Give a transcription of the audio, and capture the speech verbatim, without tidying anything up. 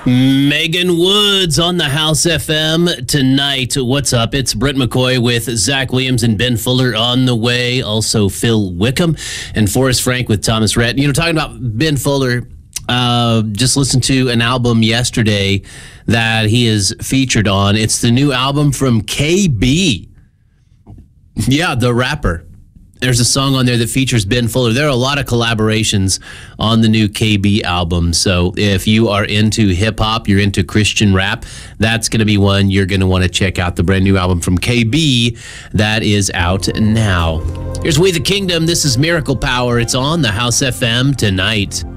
Megan Woods on the House F M tonight. What's up? It's Brent McCoy with Zach Williams and Ben Fuller on the way. Also Phil Wickham and Forrest Frank with Thomas Rhett. You know, talking about Ben Fuller, uh, just listened to an album yesterday that he is featured on. It's the new album from K B. Yeah, the rapper. There's a song on there that features Ben Fuller. There are a lot of collaborations on the new K B album. So if you are into hip-hop, you're into Christian rap, that's going to be one you're going to want to check out. The brand new album from K B that is out now. Here's We the Kingdom. This is Miracle Power. It's on the House F M tonight.